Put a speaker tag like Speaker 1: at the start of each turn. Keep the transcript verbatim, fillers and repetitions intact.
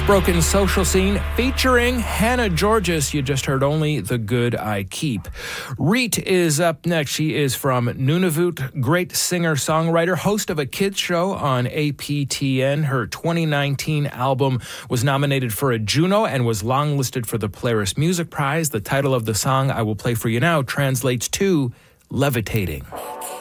Speaker 1: Broken Social Scene featuring Hannah Georges. You just heard Only the Good I Keep. Reet is up next. She is from Nunavut, great singer-songwriter, host of a kids show on A P T N. Her twenty nineteen album was nominated for a Juno and was longlisted for the Polaris Music Prize. The title of the song I will play for you now translates to Levitating.